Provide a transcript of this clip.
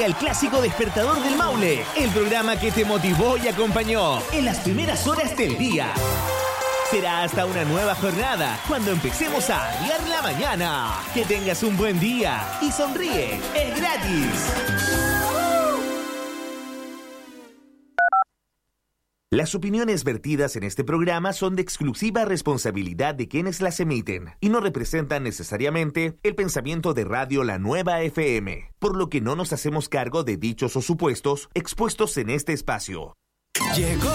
Llega el clásico Despertador del Maule, el programa que te motivó y acompañó en las primeras horas del día. Será hasta una nueva jornada cuando empecemos a arriar la mañana. Que tengas un buen día y sonríe, es gratis. Las opiniones vertidas en este programa son de exclusiva responsabilidad de quienes las emiten y no representan necesariamente el pensamiento de Radio La Nueva FM, por lo que no nos hacemos cargo de dichos o supuestos expuestos en este espacio. Llegó